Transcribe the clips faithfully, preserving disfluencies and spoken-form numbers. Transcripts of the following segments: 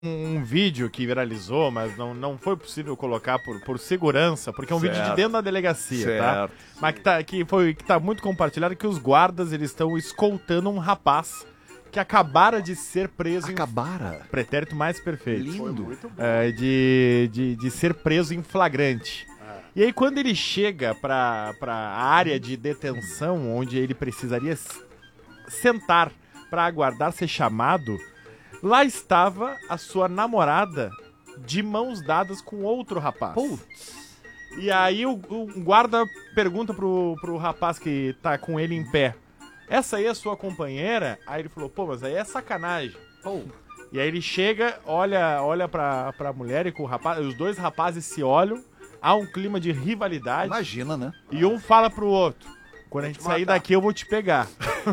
um, um vídeo que viralizou, mas não, não foi possível colocar por, por segurança, porque é um certo. vídeo de dentro da delegacia, certo. tá? Mas que tá, que, foi, que tá muito compartilhado, que os guardas eles estão escoltando um rapaz que acabara de ser preso Acabara? em... Pretérito mais perfeito. Lindo. É, de, de, de ser preso em flagrante. Ah. E aí quando ele chega pra, pra área de detenção, onde ele precisaria sentar pra aguardar ser chamado, lá estava a sua namorada de mãos dadas com outro rapaz. Putz. E aí o, o guarda pergunta pro, pro rapaz que tá com ele em pé: essa aí é a sua companheira? Aí ele falou: pô, mas aí é sacanagem. Oh. E aí ele chega, olha, olha pra, pra mulher e com o rapaz, os dois rapazes se olham, há um clima de rivalidade. Imagina, né? E um fala pro outro: quando a gente sair daqui eu vou te pegar.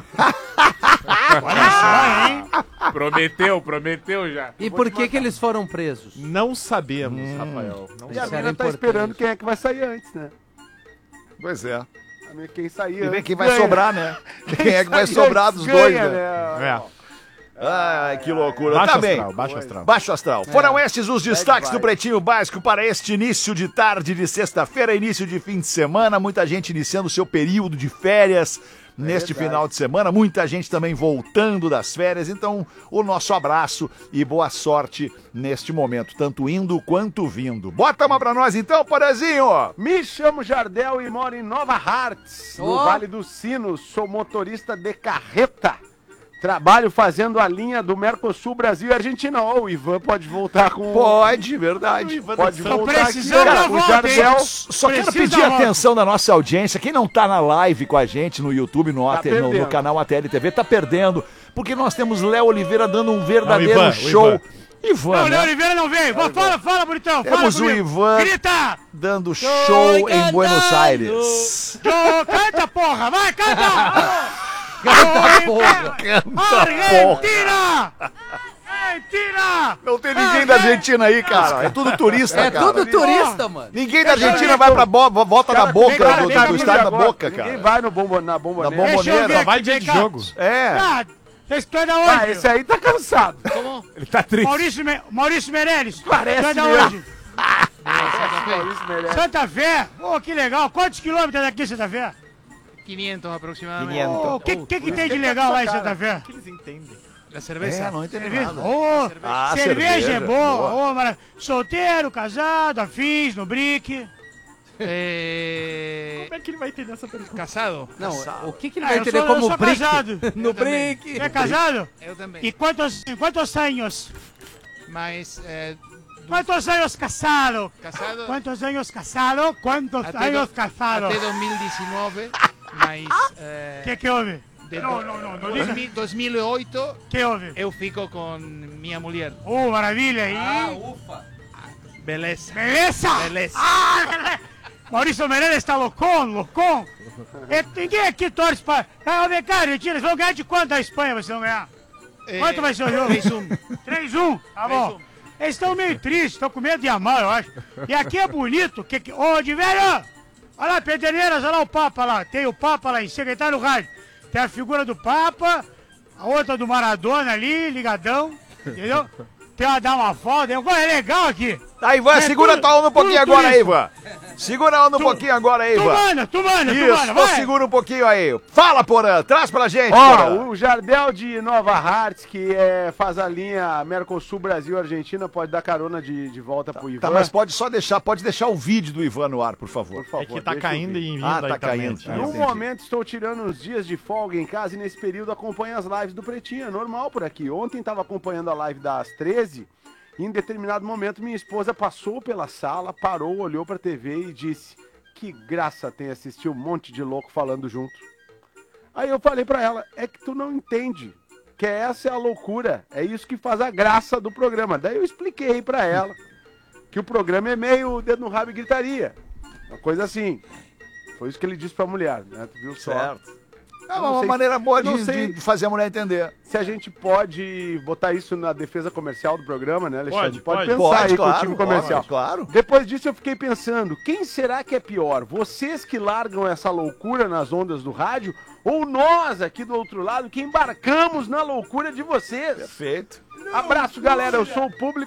Olha só, hein? Prometeu, prometeu já. E por que que eles foram presos? Não sabemos, hum, Rafael. Não e a mina tá esperando quem é que vai sair antes, né? Pois é. Quem sair antes. E quem vai ganha. sobrar, né? Quem, quem é que vai sobrar dos ganha, dois, né? né? É. Ai, que loucura. Baixo tá bem. astral, baixo astral. Baixo astral. É. Foram estes os destaques é do Pretinho Básico para este início de tarde de sexta-feira, início de fim de semana. Muita gente iniciando o seu período de férias é neste verdade. final de semana. Muita gente também voltando das férias. Então, o nosso abraço e boa sorte neste momento, tanto indo quanto vindo. Bota uma pra nós então, Porazinho. Me chamo Jardel e moro em Nova Hartz, oh. no Vale dos Sinos. Sou motorista de carreta. Trabalho fazendo a linha do Mercosul, Brasil e Argentina. Ó, oh, o Ivan pode voltar com... Pode, verdade. Pode Tô voltar aqui. Cara, o Jardel... Só quero pedir a atenção da nossa audiência. Quem não tá na live com a gente no YouTube, no, tá A T, no, no canal A T L T V, tá perdendo. Porque nós temos Léo Oliveira dando um verdadeiro não, Ivan, show. Ivan, não, né? Léo Oliveira não veio. Fala, fala, fala, bonitão. Temos fala o Ivan Grita. dando show em Buenos Aires. Tô, canta, porra. Vai, canta. Canta, porra! Canta, Argentina! Argentina! Não tem ninguém da Argentina aí, cara. É tudo turista, é cara. É tudo turista, mano. Ninguém da Argentina vai pra bo volta cara, na boca, cara, do, do, do estádio da boca, cara. Ninguém vai no bombo, na bomboneira. Na bomboneira. Só vai dia de jogo. É. Ah, vocês estão da onde? Ah, esse aí tá cansado. Como? Ele tá triste. Maurício, Me Maurício Meirelles. Parece da onde? Santa Fé. Pô, que legal. Quantos quilômetros daqui, Santa Fé? quinhentos aproximadamente. quinhentos. O oh, que, que, que tem de legal lá em Santa Fé? O que eles entendem? A cerveja. É, não entendo cerveja. nada. Oh, ah, cerveja, cerveja é boa. boa. Oh, mara... Solteiro, casado, afins, no brick. É... Como é que ele vai entender essa pergunta? Casado? Não, casado. o que, que ele ah, vai entender como brick? Casado. No brick. É casado? Eu também. E quantos, quantos anos? Mas... É... ¿Cuántos años casado? Casado. ¿Cuántos años casado? ¿Cuántos até años do, casado? Até dois mil e dezenove, mas... É, que que houve? De, não, não, não, não diga. dois mil e oito, que houve? Eu fico com minha mulher. Oh, maravilha! E... Ah, ufa! Beleza. Beleza? Beleza. Ah, beleza. Maurício Meirelles está loucão, loucão. É, ninguém aqui torce para... Ah, vem cá, Argentina, eles vão ganhar de quanto da Espanha, vocês vão ganhar? É, quanto vai ser o jogo? três a um. três a um? Tá bom. Eles estão meio tristes, estão com medo de amar, eu acho. E aqui é bonito. Que, que... Ô, de velho! Olha lá, Pederneiras, olha lá o Papa lá. Tem o Papa lá em cima, ele tá no rádio. Tem a figura do Papa, a outra do Maradona ali, ligadão. Entendeu? Tem uma dar uma foto, é legal aqui. Tá, Ivan, é segura tudo, tua onda um pouquinho agora aí, Ivan. Segura a onda um tu, pouquinho agora aí, Ivan. Tu manda, tu manda, Isso, tu manda, vai. Segura um pouquinho aí. Fala, Porã, traz pra gente, Ó, Porã. O Jardel de Nova Hartz, que é, faz a linha Mercosul, Brasil, Argentina, pode dar carona de, de volta tá, pro Ivan. Tá, mas pode só deixar, pode deixar o vídeo do Ivan no ar, por favor. Por favor, é que tá caindo e vindo ah, tá caindo. Ah, no momento estou tirando uns dias de folga em casa e nesse período acompanho as lives do Pretinho, é normal por aqui. Ontem tava acompanhando a live das treze. Em determinado momento, minha esposa passou pela sala, parou, olhou pra T V e disse: que graça tem assistir um monte de louco falando junto. Aí eu falei pra ela: é que tu não entende, que essa é a loucura, é isso que faz a graça do programa. Daí eu expliquei pra ela que o programa é meio dedo no rabo e gritaria, uma coisa assim. Foi isso que ele disse pra mulher, né? Tu viu só? Certo. É uma maneira boa de, sei de fazer a mulher entender. Se a gente pode botar isso na defesa comercial do programa, né, Alexandre? Pode, pode. Pode pensar pode, aí claro, com o time comercial. Pode, claro. Depois disso eu fiquei pensando, quem será que é pior? Vocês que largam essa loucura nas ondas do rádio ou nós aqui do outro lado que embarcamos na loucura de vocês? Perfeito. Abraço, galera. Eu sou o público.